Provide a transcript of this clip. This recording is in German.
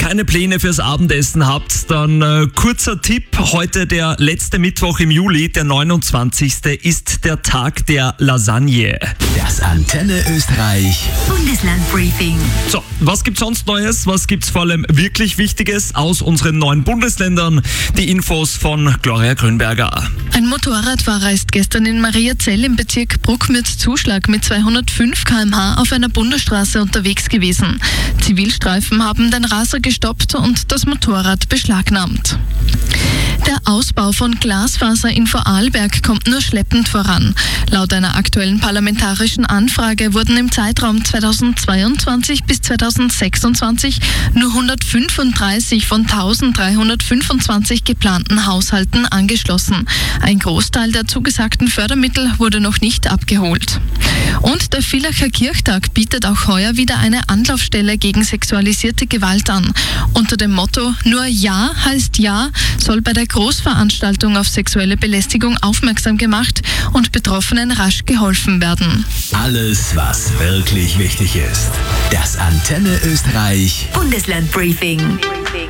keine Pläne fürs Abendessen habt, dann kurzer Tipp. Heute der letzte Mittwoch im Juli, der 29. ist der Tag der Lasagne. Das Antenne Österreich Bundeslandbriefing. So, was gibt's sonst Neues? Was gibt's vor allem wirklich Wichtiges aus unseren neuen Bundesländern? Die Infos von Gloria Grünberger. Ein Motorradfahrer ist gestern in Mariazell im Bezirk Bruckmütz-Zuschlag mit 205 km/h auf einer Bundesstraße unterwegs gewesen. Zivilstreifen haben den Raser gestoppt und das Motorrad beschlagnahmt. Der Ausbau von Glasfaser in Vorarlberg kommt nur schleppend voran. Laut einer aktuellen parlamentarischen Anfrage wurden im Zeitraum 2022 bis 2026 nur 135 von 1325 geplanten Haushalten angeschlossen. Ein Großteil der zugesagten Fördermittel wurde noch nicht abgeholt. Und der Villacher Kirchtag bietet auch heuer wieder eine Anlaufstelle gegen sexualisierte Gewalt an. Unter dem Motto "Nur Ja heißt Ja" soll bei der Großveranstaltung auf sexuelle Belästigung aufmerksam gemacht und Betroffenen rasch geholfen werden. Alles, was wirklich wichtig ist. Das Antenne Österreich Bundeslandbriefing.